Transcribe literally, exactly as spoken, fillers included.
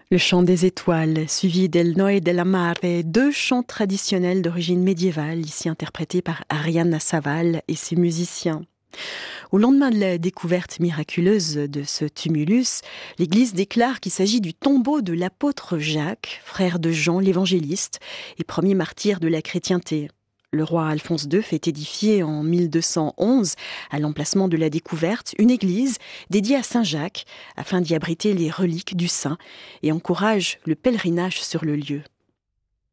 Le chant des étoiles, suivi del Noë della Mare, deux chants traditionnels d'origine médiévale, ici interprétés par Arianna Saval et ses musiciens. Au lendemain de la découverte miraculeuse de ce tumulus, l'Église déclare qu'il s'agit du tombeau de l'apôtre Jacques, frère de Jean l'évangéliste et premier martyr de la chrétienté. Le roi Alphonse deux fait édifier en mille deux cent onze, à l'emplacement de la découverte, une église dédiée à Saint Jacques, afin d'y abriter les reliques du saint, et encourage le pèlerinage sur le lieu.